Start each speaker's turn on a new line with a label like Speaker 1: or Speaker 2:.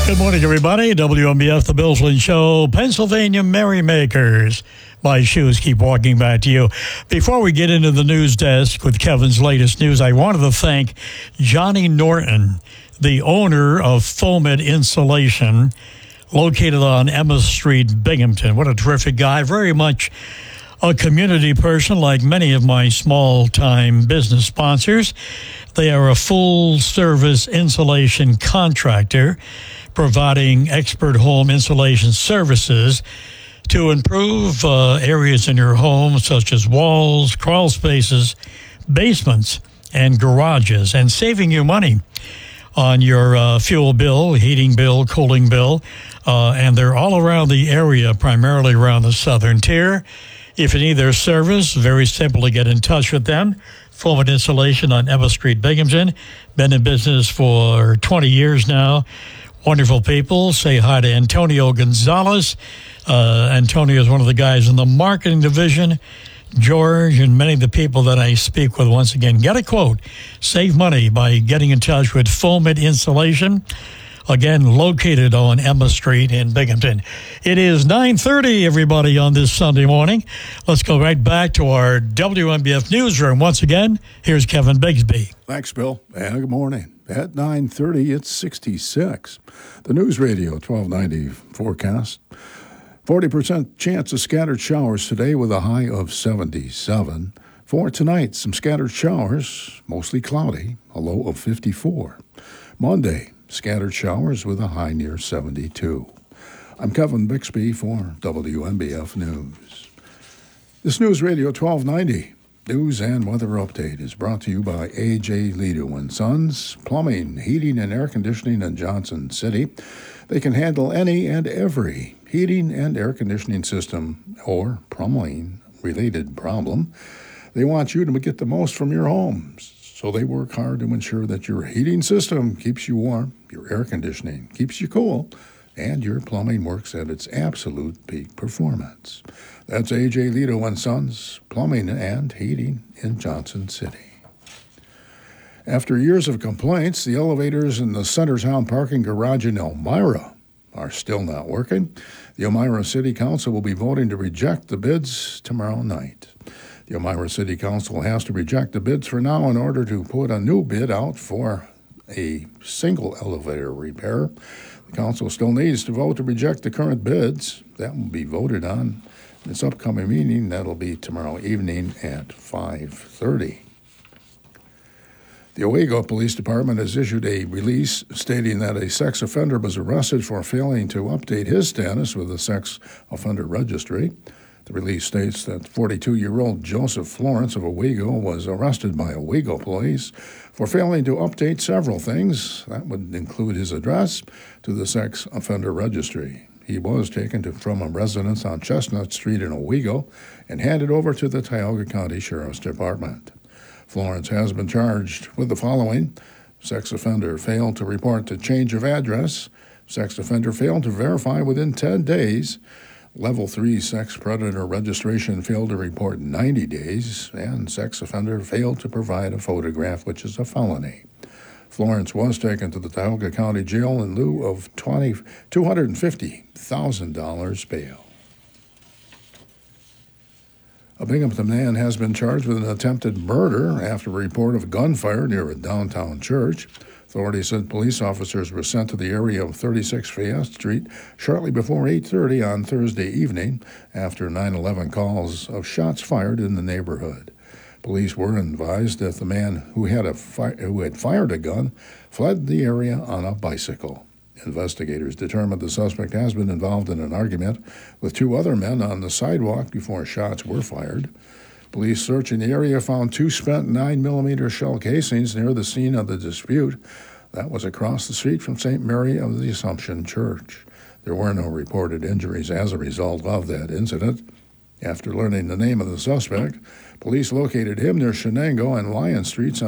Speaker 1: Good morning, everybody. WMBF, the Bill Flynn Show, Pennsylvania Merrymakers. My shoes keep walking back to you. Before we get into the news desk with Kevin's latest news, I wanted to thank Johnny Norton, the owner of Foamit Insulation, located on Emma Street, Binghamton. What a terrific guy. Very much a community person like many of my small-time business sponsors. They are a full-service insulation contractor providing expert home insulation services to improve areas in your home such as walls, crawl spaces, basements, and garages, and saving you money on your fuel bill, heating bill, cooling bill. And they're all around the area, primarily around the southern tier. If you need their service, very simple to get in touch with them. Foamit Insulation on Emma Street, Binghamton. Been in business for 20 years now. Wonderful people. Say hi to Antonio Gonzalez. Antonio is one of the guys in the marketing division. George and many of the people that I speak with. Once again, get a quote. Save money by getting in touch with Foamit Insulation. Again, located on Emma Street in Binghamton. It is 9:30, everybody, on this Sunday morning. Let's go right back to our WMBF newsroom. Once again, here's Kevin Bigsby.
Speaker 2: Thanks, Bill, and good morning. At 9:30, it's 66. The News Radio 1290 forecast. 40% chance of scattered showers today with a high of 77. For tonight, some scattered showers, mostly cloudy, a low of 54. Monday, scattered showers with a high near 72. I'm Kevin Bixby for WMBF News. This News Radio 1290 News and Weather Update is brought to you by A.J. Lido & Sons, Plumbing, Heating, and Air Conditioning in Johnson City. They can handle any and every heating and air conditioning system or plumbing-related problem. They want you to get the most from your homes. So they work hard to ensure that your heating system keeps you warm, your air conditioning keeps you cool, and your plumbing works at its absolute peak performance. That's A.J. Lido & Sons, Plumbing and Heating in Johnson City. After years of complaints, the elevators in the Centertown parking garage in Elmira are still not working. The Elmira City Council will be voting to reject the bids tomorrow night. The Elmira City Council has to reject the bids for now in order to put a new bid out for a single elevator repair. The council still needs to vote to reject the current bids. That will be voted on in its upcoming meeting. That'll be tomorrow evening at 5:30. The Owego Police Department has issued a release stating that a sex offender was arrested for failing to update his status with the Sex Offender Registry. The release states that 42-year-old Joseph Florence of Owego was arrested by Owego police for failing to update several things. That would include his address to the Sex Offender Registry. He was taken from a residence on Chestnut Street in Owego and handed over to the Tioga County Sheriff's Department. Florence has been charged with the following: sex offender failed to report the change of address, sex offender failed to verify within 10 days, Level 3 sex predator registration failed to report 90 days, and sex offender failed to provide a photograph, which is a felony. Florence was taken to the Tioga County Jail in lieu of $250,000 bail. A Binghamton man has been charged with an attempted murder after a report of gunfire near a downtown church. Authorities said police officers were sent to the area of 36 Fayette Street shortly before 8:30 on Thursday evening after 9/11 calls of shots fired in the neighborhood. Police were advised that the man who had fired a gun fled the area on a bicycle. Investigators determined the suspect has been involved in an argument with two other men on the sidewalk before shots were fired. Police searching the area found two spent 9mm shell casings near the scene of the dispute. That was across the street from St. Mary of the Assumption Church. There were no reported injuries as a result of that incident. After learning the name of the suspect, police located him near Shenango and Lyon Streets